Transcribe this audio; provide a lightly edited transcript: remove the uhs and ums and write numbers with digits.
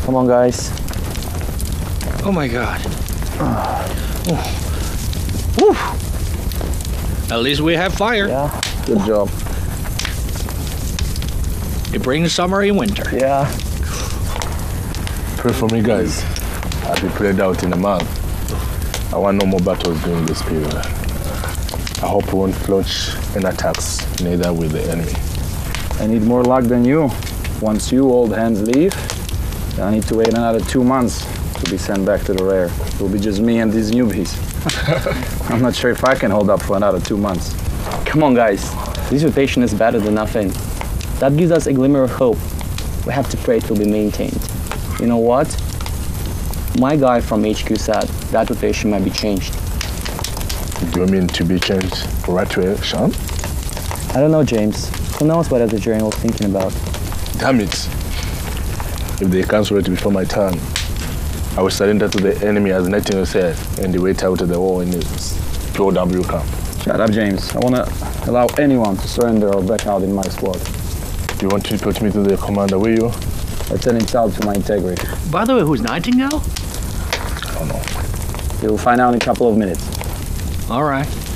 Come on, guys. Oh my God. At least we have fire. Yeah, good job. It brings summer and winter. Yeah. Pray for me, guys. I'll be played out in a month. I want no more battles during this period. I hope we won't launch any attacks, neither will the enemy. I need more luck than you. Once you old hands leave, I need to wait another 2 months to be sent back to the rear. It will be just me and these newbies. I'm not sure if I can hold up for another 2 months. Come on, guys. This rotation is better than nothing. That gives us a glimmer of hope. We have to pray it will be maintained. You know what? My guy from HQ said that rotation might be changed. Do you mean to be changed right away, Sean? I don't know, James. Who knows what other general thinking about? Damn it. If they cancel it before my turn, I will surrender to the enemy as Nightingale said, and wait out the war in this POW camp. Shut up, James. I want to allow anyone to surrender or back out in my squad. Do you want to put me to the commander, will you? Lieutenant Sal to my integrity. By the way, who's Nightingale? I don't know. You'll find out in a couple of minutes. All right.